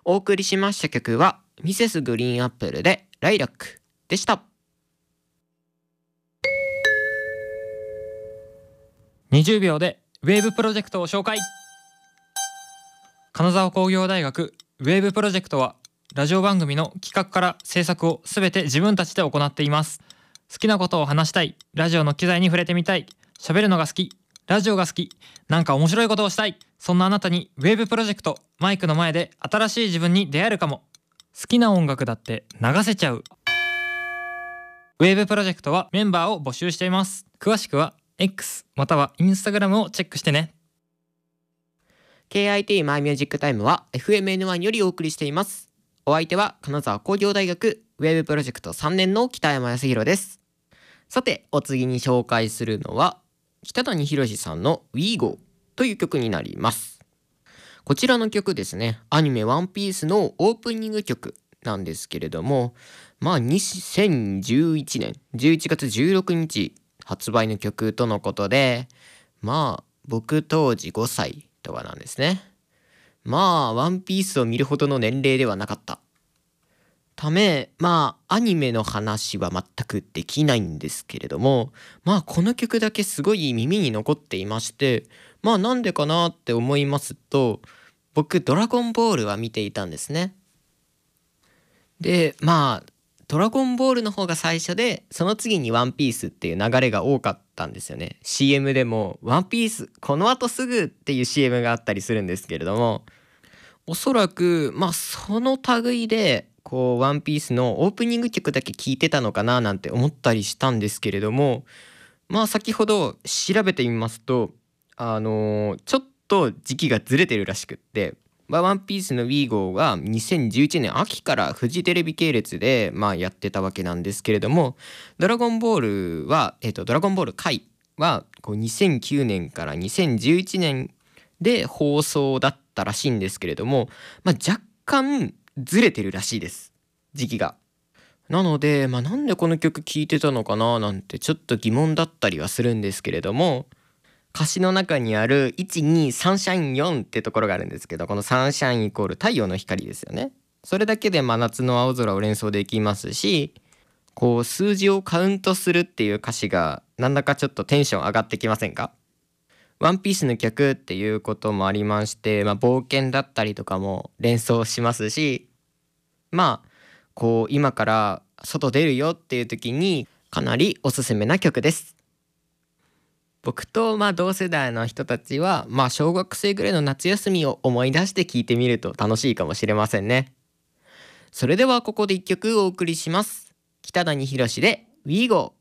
お送りしました曲はミセスグリーンアップルでライラックでした。 20秒でウェーブプロジェクトを紹介。金沢工業大学ウェーブプロジェクトはラジオ番組の企画から制作をすべて自分たちで行っています。好きなことを話したい、ラジオの機材に触れてみたい、喋るのが好き、ラジオが好き、なんか面白いことをしたい、そんなあなたにウェーブプロジェクト、マイクの前で新しい自分に出会えるかも。好きな音楽だって流せちゃう。ウェーブプロジェクトはメンバーを募集しています。詳しくは X または Instagram をチェックしてね。 KIT マイミュージックタイムは FMN1 よりお送りしています。お相手は金沢工業大学ウェブプロジェクト3年の北山康弘です。さて、お次に紹介するのは北谷宏さんの WeGo という曲になります。こちらの曲ですね、アニメワンピースのオープニング曲なんですけれども、2011年11月16日発売の曲とのことで、僕当時5歳とかなんですね。ワンピースを見るほどの年齢ではなかったため、アニメの話は全くできないんですけれども、この曲だけすごい耳に残っていまして、なんでかなって思いますと、僕ドラゴンボールは見ていたんですね。で、ドラゴンボールの方が最初で、その次にワンピースっていう流れが多かったんですよね。 CM でもワンピースこの後すぐっていう CM があったりするんですけれども、おそらくその類でワンピースのオープニング曲だけ聴いてたのかななんて思ったりしたんですけれども、先ほど調べてみますと、ちょっと時期がずれてるらしくって、ワンピースの WeGo が2011年秋からフジテレビ系列でやってたわけなんですけれども、ドラゴンボールは、ドラゴンボール回は2009年から2011年で放送だったらしいんですけれども、若干ずれてるらしいです、時期が。なので、なんでこの曲聴いてたのかななんてちょっと疑問だったりはするんですけれども、歌詞の中にある123サンシャイン4ってところがあるんですけど、このサンシャインイコール太陽の光ですよね。それだけで真夏の青空を連想できますし、数字をカウントするっていう歌詞がなんだかちょっとテンション上がってきませんか？ワンピースの曲っていうこともありまして、冒険だったりとかも連想しますし、今から外出るよっていう時にかなりおすすめな曲です。僕と同世代の人たちは小学生ぐらいの夏休みを思い出して聴いてみると楽しいかもしれませんね。それではここで一曲お送りします。北谷宏で WeGo。